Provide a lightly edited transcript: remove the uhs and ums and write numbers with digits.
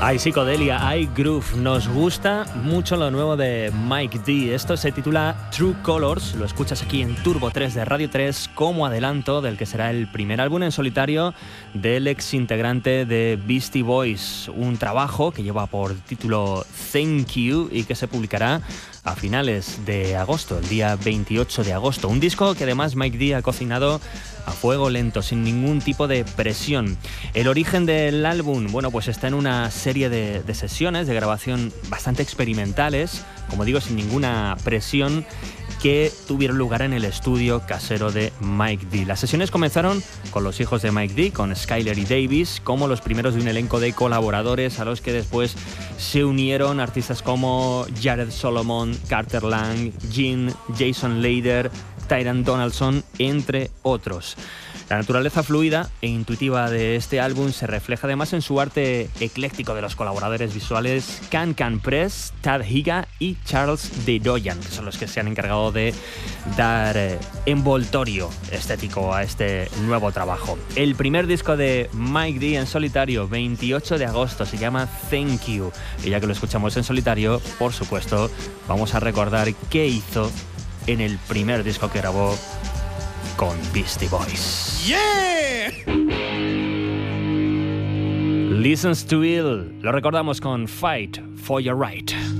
Hay psicodelia, hay groove. Nos gusta mucho lo nuevo de Mike D. Esto se titula True Colors. Lo escuchas aquí en Turbo 3 de Radio 3 como adelanto del que será el primer álbum en solitario del ex integrante de Beastie Boys. Un trabajo que lleva por título Thank You y que se publicará a finales de agosto, el día 28 de agosto. Un disco que además Mike D ha cocinado a fuego lento, sin ningún tipo de presión. El origen del álbum, bueno, pues está en una serie de sesiones de grabación bastante experimentales, como digo, sin ninguna presión, que tuvieron lugar en el estudio casero de Mike D. Las sesiones comenzaron con los hijos de Mike D, con Skyler y Davis, como los primeros de un elenco de colaboradores a los que después se unieron artistas como Jared Solomon, Carter Lang, Gene, Jason Leder, Tyrant Donaldson, entre otros. La naturaleza fluida e intuitiva de este álbum se refleja además en su arte ecléctico de los colaboradores visuales Can Press, Tad Higa y Charles DeDoyan, que son los que se han encargado de dar envoltorio estético a este nuevo trabajo. El primer disco de Mike D en solitario, 28 de agosto, se llama Thank You. Y ya que lo escuchamos en solitario, por supuesto, vamos a recordar qué hizo en el primer disco que grabó con Beastie Boys. ¡Yeah! Listens to Ill, lo recordamos con Fight for Your Right.